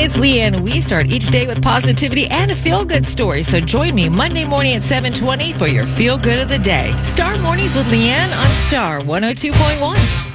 it's Leanne. We start each day with positivity and a feel-good story. So join me Monday morning at 7:20 for your feel-good of the day. Star Mornings with Leanne on Star 102.1.